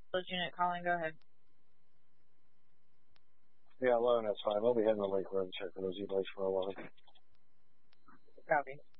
Those unit calling, go ahead. Yeah, 11, that's fine. I'll be heading to Lake Road and check for those e-bikes for 11. Copy.